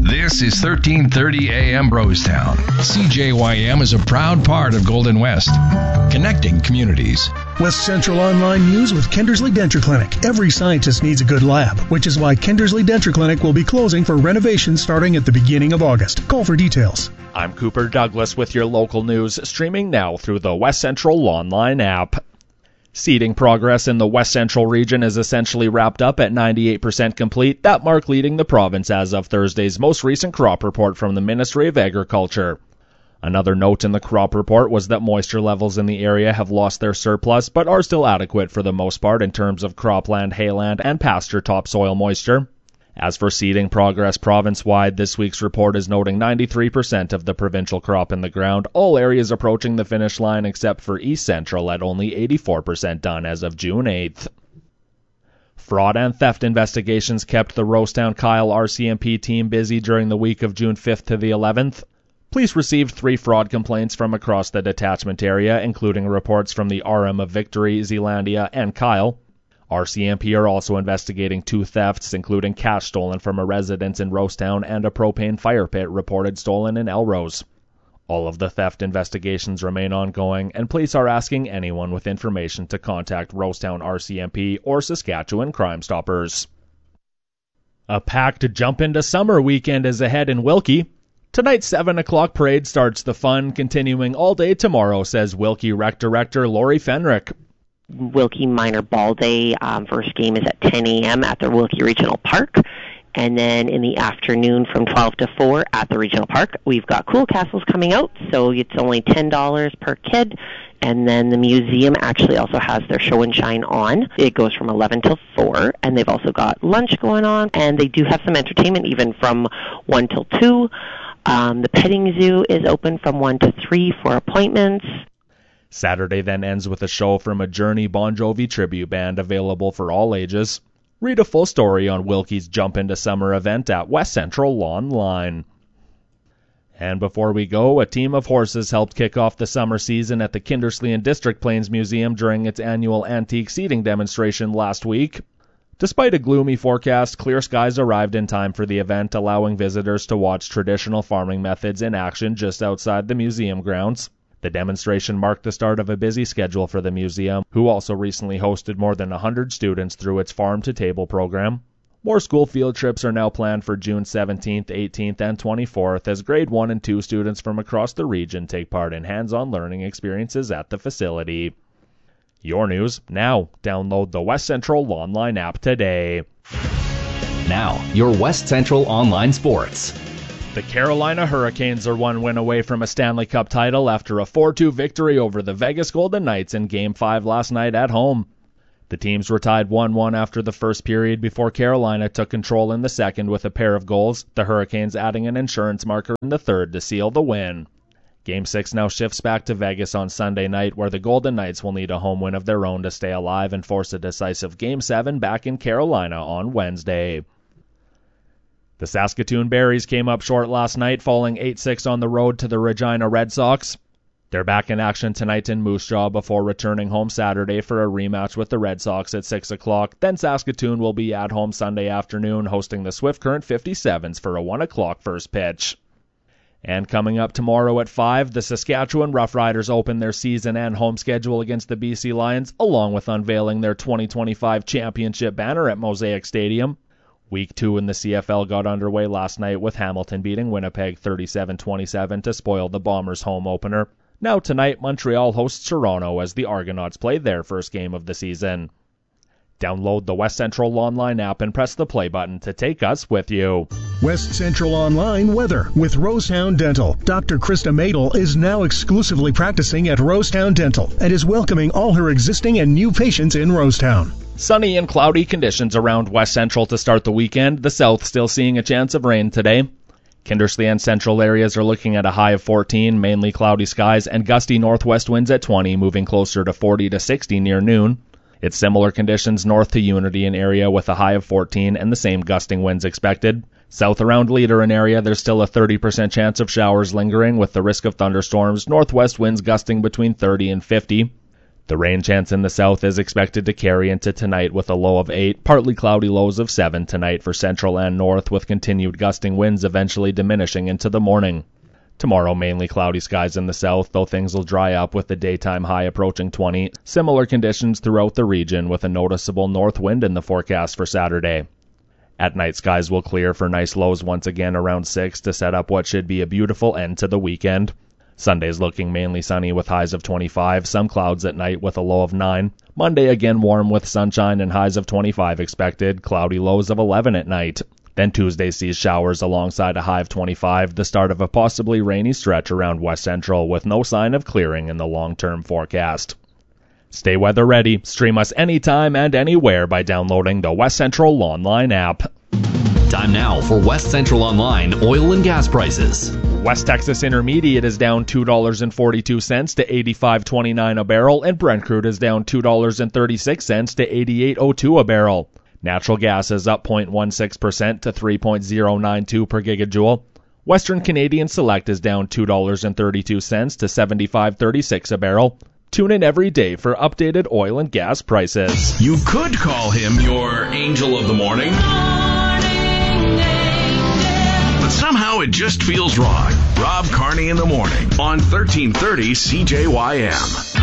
This is 1330 AM Brostown. CJYM is a proud part of Golden West, connecting communities. West Central Online News with Kindersley Denture Clinic. Every scientist needs a good lab, which is why Kindersley Denture Clinic will be closing for renovation starting at the beginning of August. Call for details. I'm Cooper Douglas with your local news, streaming now through the West Central Online app. Seeding progress in the West Central region is essentially wrapped up at 98% complete, that mark leading the province as of Thursday's most recent crop report from the Ministry of Agriculture. Another note in the crop report was that moisture levels in the area have lost their surplus, but are still adequate for the most part in terms of cropland, hayland, and pasture topsoil moisture. As for seeding progress province-wide, this week's report is noting 93% of the provincial crop in the ground, all areas approaching the finish line except for East Central at only 84% done as of June 8th. Fraud and theft investigations kept the Rosetown Kyle RCMP team busy during the week of June 5th to the 11th. Police received 3 fraud complaints from across the detachment area, including reports from the RM of Victory, Zealandia, and Kyle. RCMP are also investigating 2 thefts, including cash stolen from a residence in Rosetown and a propane fire pit reported stolen in Elrose. All of the theft investigations remain ongoing, and police are asking anyone with information to contact Rosetown RCMP or Saskatchewan Crime Stoppers. A packed jump into summer weekend is ahead in Wilkie. Tonight's 7 o'clock parade starts the fun, continuing all day tomorrow, says Wilkie Rec Director Lori Fenrick. Wilkie Minor Ball Day. First game is at 10 a.m. at the Wilkie Regional Park. And then in the afternoon from 12 to 4 at the Regional Park, we've got Cool Castles coming out, so it's only $10 per kid. And then the museum actually also has their show and shine on. It goes from 11 till 4, and they've also got lunch going on, and they do have some entertainment even from 1 till 2. The petting zoo is open from 1 to 3 for appointments. Saturday then ends with a show from a Journey Bon Jovi tribute band available for all ages. Read a full story on Wilkie's Jump Into Summer event at West Central Online. And before we go, a team of horses helped kick off the summer season at the Kindersley and District Plains Museum during its annual antique seating demonstration last week. Despite a gloomy forecast, clear skies arrived in time for the event, allowing visitors to watch traditional farming methods in action just outside the museum grounds. The demonstration marked the start of a busy schedule for the museum, who also recently hosted more than 100 students through its Farm to Table program. More school field trips are now planned for June 17th, 18th, and 24th as grade 1 and 2 students from across the region take part in hands-on learning experiences at the facility. Your news now. Download the West Central Online app today. Now, your West Central Online sports. The Carolina Hurricanes are 1 win away from a Stanley Cup title after a 4-2 victory over the Vegas Golden Knights in Game 5 last night at home. The teams were tied 1-1 after the first period before Carolina took control in the second with a pair of goals, the Hurricanes adding an insurance marker in the third to seal the win. Game 6 now shifts back to Vegas on Sunday night, where the Golden Knights will need a home win of their own to stay alive and force a decisive Game 7 back in Carolina on Wednesday. The Saskatoon Berries came up short last night, falling 8-6 on the road to the Regina Red Sox. They're back in action tonight in Moose Jaw before returning home Saturday for a rematch with the Red Sox at 6 o'clock. Then Saskatoon will be at home Sunday afternoon, hosting the Swift Current 57s for a 1 o'clock first pitch. And coming up tomorrow at 5, the Saskatchewan Roughriders open their season and home schedule against the BC Lions, along with unveiling their 2025 championship banner at Mosaic Stadium. Week 2 in the CFL got underway last night with Hamilton beating Winnipeg 37-27 to spoil the Bombers' home opener. Now tonight, Montreal hosts Toronto as the Argonauts play their first game of the season. Download the West Central Online app and press the play button to take us with you. West Central Online weather with Rosetown Dental. Dr. Krista Madel is now exclusively practicing at Rosetown Dental and is welcoming all her existing and new patients in Rosetown. Sunny and cloudy conditions around West Central to start the weekend. The south still seeing a chance of rain today. Kindersley and central areas are looking at a high of 14, mainly cloudy skies, and gusty northwest winds at 20, moving closer to 40 to 60 near noon. It's similar conditions north to Unity and area with a high of 14 and the same gusting winds expected. South around Leader and area, there's still a 30% chance of showers lingering with the risk of thunderstorms, northwest winds gusting between 30 and 50. The rain chance in the south is expected to carry into tonight with a low of 8, partly cloudy lows of 7 tonight for central and north, with continued gusting winds eventually diminishing into the morning. Tomorrow, mainly cloudy skies in the south, though things will dry up with the daytime high approaching 20. Similar conditions throughout the region with a noticeable north wind in the forecast for Saturday. At night, skies will clear for nice lows once again around 6 to set up what should be a beautiful end to the weekend. Sunday's looking mainly sunny with highs of 25, some clouds at night with a low of 9. Monday again warm with sunshine and highs of 25 expected, cloudy lows of 11 at night. Then Tuesday sees showers alongside a high of 25, the start of a possibly rainy stretch around West Central with no sign of clearing in the long-term forecast. Stay weather ready. Stream us anytime and anywhere by downloading the West Central Online app. Time now for West Central Online oil and gas prices. West Texas Intermediate is down $2.42 to $85.29 a barrel, and Brent crude is down $2.36 to $88.02 a barrel. Natural gas is up 0.16% to 3.092 per gigajoule. Western Canadian Select is down $2.32 to $75.36 a barrel. Tune in every day for updated oil and gas prices. You could call him your angel of the morning. But somehow it just feels wrong. Rob Carney in the morning on 1330 CJYM.